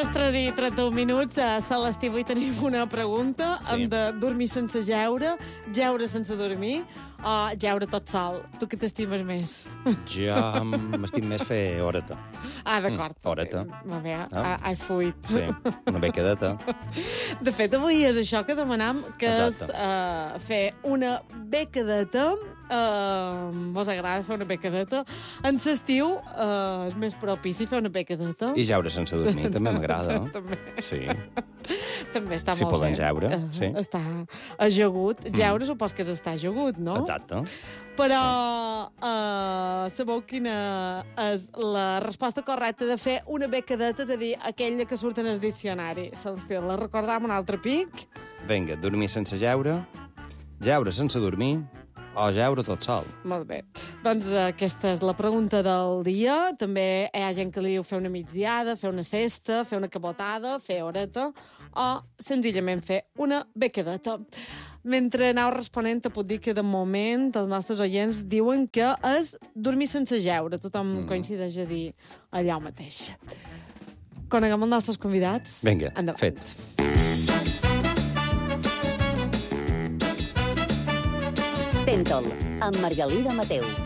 les 3 i 31 minuts, Celestí, avui tenim una pregunta. Sí. Hem de dormir sense jeure, jeure sense dormir o jeure tot sol. Tu què t'estimes més? Jo m'estim més fer horeta. Ah, d'acord. Horeta. Molt bé, Ah. has fuit. Sí, una becadeta. De fet, avui és això que demanam, que Exacte. és fer una becadeta. Vos agrada fer una becadeta? En l'estiu és més propici fer una becadeta. I jaure sense dormir, també m'agrada. També. Sí. També està Si molt poden bé. jeure, sí. Està ajagut. Jeure supos que és estar ajagut, no? Exacte. Però sabeu quina és la resposta correcta de fer una becadeta, és a dir, aquella que surt en el diccionari. Celestí, la recordam un altre pic? Vinga, dormir sense jeure, jeure sense dormir o jeure tot sol. Molt bé. Doncs aquesta és la pregunta del dia. També hi ha gent que li diu fer una migdiada, fer una cesta, fer una cabotada, fer horeta o senzillament fer una becadeta. Mentre aneu responent, te puc dir que de moment els nostres oients diuen que és dormir sense jeure. Tothom coincideix a dir allò mateix. Coneguem els nostres convidats? Vinga, Endavant. fet. Tentol, amb Margalida Mateu.